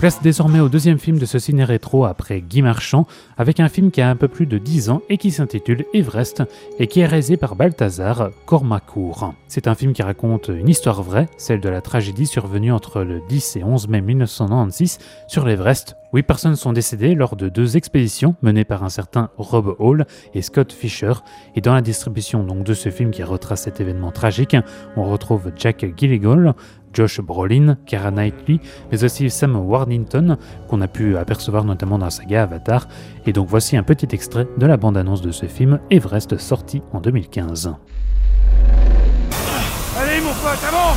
Place désormais au deuxième film de ce ciné-rétro après Guy Marchand, avec un film qui a un peu plus de 10 ans et qui s'intitule Everest et qui est réalisé par Balthazar Kormakur. C'est un film qui raconte une histoire vraie, celle de la tragédie survenue entre le 10 et 11 mai 1996 sur l'Everest. 8 personnes sont décédées lors de 2 expéditions menées par un certain Rob Hall et Scott Fisher. Et dans la distribution donc de ce film qui retrace cet événement tragique, on retrouve Jack Gyllenhaal, Josh Brolin, Keira Knightley, mais aussi Sam Worthington, qu'on a pu apercevoir notamment dans la saga Avatar. Et donc voici un petit extrait de la bande-annonce de ce film, Everest, sorti en 2015. Allez mon pote, avance!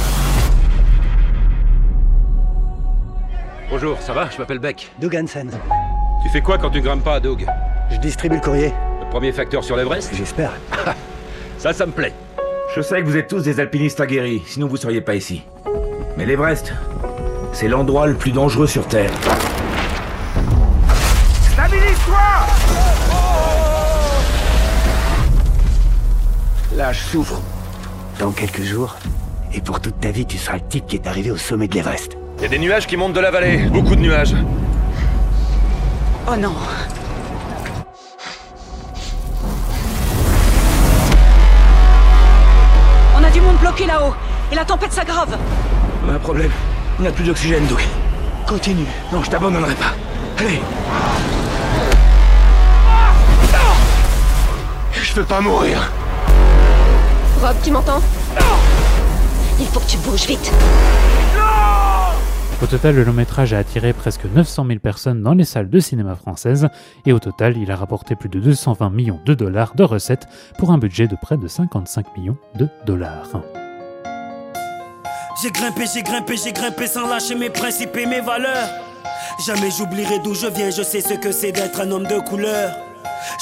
Bonjour, ça va? Je m'appelle Beck. Doug Hansen. Tu fais quoi quand tu grimpes pas, Doug? Je distribue le courrier. Le premier facteur sur l'Everest? J'espère. Ça me plaît. Je sais que vous êtes tous des alpinistes aguerris, sinon vous seriez pas ici. Mais l'Everest, c'est l'endroit le plus dangereux sur Terre. Stabilise-toi! Là, je souffre. Dans quelques jours, et pour toute ta vie, tu seras le type qui est arrivé au sommet de l'Everest. Il y a des nuages qui montent de la vallée, beaucoup de nuages. Oh non! On a du monde bloqué là-haut, et la tempête s'aggrave. On a un problème. On n'a plus d'oxygène, Doug. Continue. Non, je t'abandonnerai pas. Allez. Je veux pas mourir. Rob, tu m'entends? Il faut que tu bouges vite. Au total, le long métrage a attiré presque 900 000 personnes dans les salles de cinéma françaises et au total, il a rapporté plus de 220 millions de dollars de recettes pour un budget de près de 55 millions de dollars. J'ai grimpé sans lâcher mes principes et mes valeurs. Jamais j'oublierai d'où je viens, je sais ce que c'est d'être un homme de couleur.